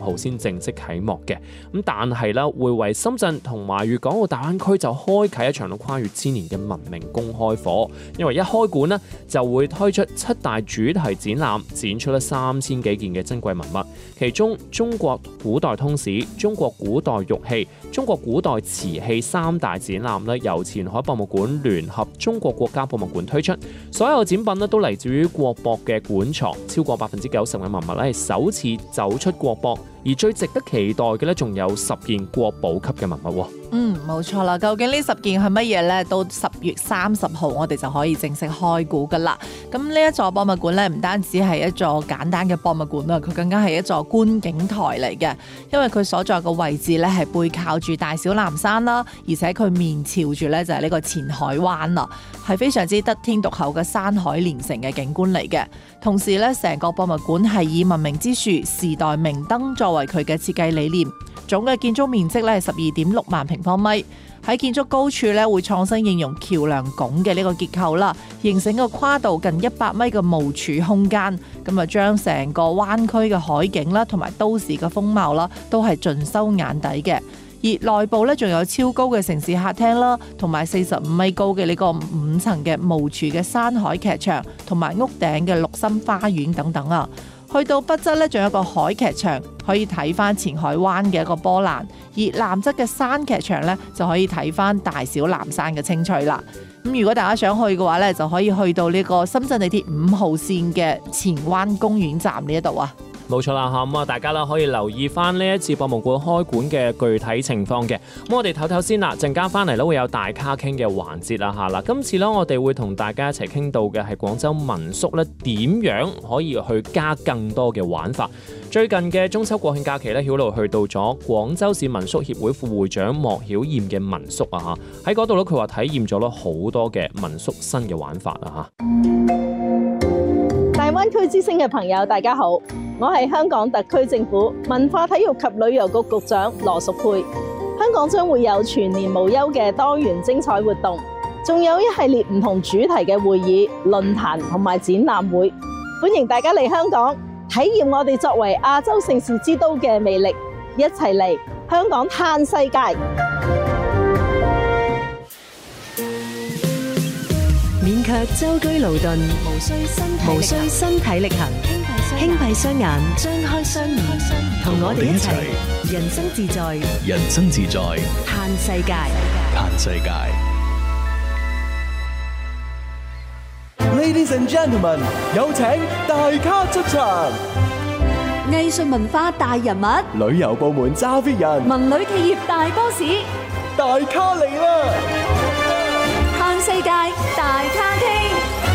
號先正式啟幕嘅。咁但係咧，會為深圳同埋粵港澳大灣區就開啟一場跨越千年嘅文明公開課，因為一開館呢，就會推出7大主題展覽，展出咗3000幾件嘅珍貴文物，其中中國古代通史、中國古代玉器、中國古代瓷器3大展覽咧，由前海博物館聯合中國國家博物館推出，所有展品咧都嚟自於國博嘅館藏，超過90%嘅文物咧係首次走出國博，而最值得期待嘅咧仲有10件國寶級嘅文物。 冇錯啦。究竟呢10件係乜嘢呢？到10月30號我哋就可以正式開估噶啦。咁呢一座博物館咧，唔單止係一座簡單嘅博物館啦，佢更加係一座觀景台嚟嘅，因為佢所在嘅位置咧係背靠住大小南山啦，而且佢面朝住咧就係呢個前海灣啦，係非常之得天獨厚嘅山海連成嘅景觀嚟嘅。同時咧，成個博物館係以文明之樹、時代明燈作為佢嘅設計理念，總嘅建築面積咧係12.6萬平方米。喺建築高處咧，會創新應用橋梁拱嘅呢個結構啦，形成個跨度近100米嘅無柱空間，咁啊將成個灣區嘅海景啦，同埋都市嘅風貌啦，都係盡收眼底嘅。而內部咧仲有超高嘅城市客廳啦，同埋45米高嘅呢個5層嘅無柱嘅山海劇場，同埋屋頂嘅綠心花園等等啊。去到北側咧，仲有一個海劇場，可以睇翻前海灣嘅一個波瀾；而南側嘅山劇場咧，就可以睇翻大小南山嘅青翠啦。咁如果大家想去嘅話咧，就可以去到呢個深圳地鐵5號線嘅前灣公園站呢一度啊。 冇錯啦，咁啊，大家啦可以留意翻呢一次博物館開館嘅具體情況嘅。咁我哋唞唞先啦，陣間翻嚟咧會有大咖傾嘅環節啦嚇啦。今次咧我哋會同大家一齊傾到嘅係廣州民宿咧點樣可以去加更多嘅玩法。最近嘅中秋國慶假期咧，曉露去到咗廣州市民宿協會副會長莫曉燕嘅民宿啊嚇，喺嗰度咧佢話體驗咗咧好多嘅民宿新嘅玩法啊嚇。 大灣區之星嘅朋友，大家好，我係香港特區政府文化體育及旅遊局局長羅淑佩。香港將會有全年無休嘅多元精彩活動，仲有一系列唔同主題嘅會議、論壇同埋展覽會，歡迎大家嚟香港體驗我哋作為亞洲盛事之都嘅魅力，一齊嚟香港嘆世界。 免卻舟車勞頓，無需身體力行，輕閉雙眼，張開雙耳，同我哋一齊人生自在， 人生自在， 嘆世界， 嘆世界。 Ladies and gentlemen， 有請大咖出場。 藝術文化大人物， 旅遊部門揸 fit 人， 文旅企業大 boss， 大咖嚟啦！ 嘆世界大咖傾。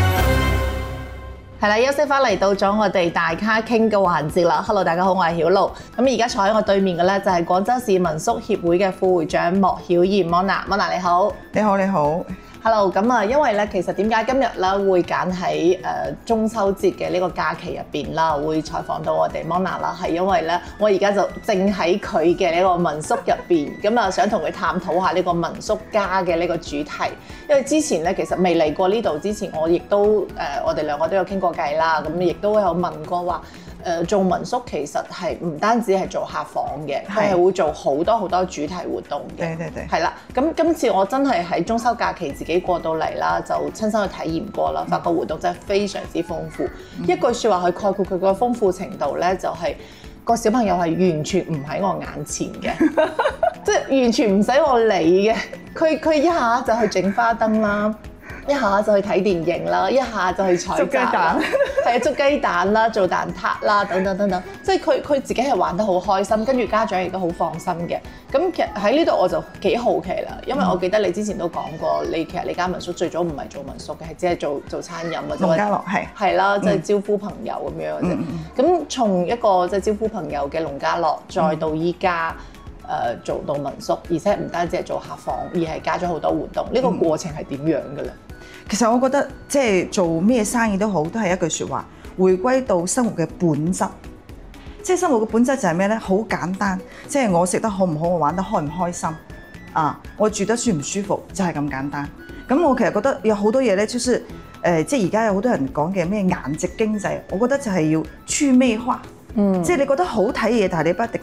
係啦，休息翻嚟到咗我哋大咖傾嘅環節啦。Hello， 大家好，我係曉露。咁而家坐喺我對面嘅咧就係廣州市民宿協會嘅副會長莫曉燕 Mona。Mona 你好。 你好，你好。 Hello， 咁啊，因為咧，其實點解今日咧會揀喺中秋節嘅呢個假期入邊啦，會採訪到我哋 Mona 啦，係因為咧，我而家就正喺佢嘅呢個民宿入邊，咁啊想同佢探討下呢個民宿家嘅呢個主題。因為之前咧其實未嚟過呢度之前，我亦都我哋兩個都有傾過偈啦，咁亦都有問過話。做民宿其實係唔單止係做客房嘅，佢係會做好多主題活動嘅。 對。 係啦，咁今次我真係喺中秋假期自己過到嚟啦，就親身去體驗過啦，發覺活動真係非常之豐富。一句説話去概括佢個豐富程度咧，就係個小朋友係完全唔喺我眼前嘅，即係完全唔使我理嘅。佢一下就去整花燈啦。一下就去睇電影啦，一下就去採集啦，係啊，捉雞蛋啦，做蛋撻啦，等等，即係佢自己係玩得好開心，跟住家長亦都好放心嘅。咁其實喺呢度我就幾好奇啦，因為我記得你之前都講過，其實你間民宿最早唔係做民宿嘅，係只係做餐飲或者農家樂係啦，即係招呼朋友咁樣啫。咁從一個即係招呼朋友嘅農家樂，再到依家做到民宿，而且唔單止係做客房，而係加咗好多活動。呢個過程係點樣嘅咧？ 其實我覺得即係做咩生意都好，都係一句説話，回歸到生活嘅本質。即係生活嘅本質就係咩咧？好簡單，即係我食得好唔好，我玩得開唔開心啊，我住得舒唔舒服，就係咁簡單。咁我其實覺得有好多嘢咧，就是即係而家有好多人講嘅咩顏值經濟，我覺得就係要趣味化。即係你覺得好睇嘢，但係你不一定